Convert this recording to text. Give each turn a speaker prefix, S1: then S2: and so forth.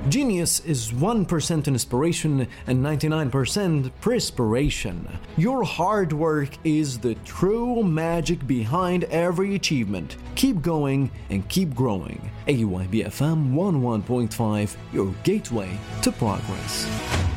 S1: Genius is 1% inspiration and 99% perspiration. Your hard work is the true magic behind every achievement. Keep going and keep growing. AYB FM 11.5, your gateway to progress.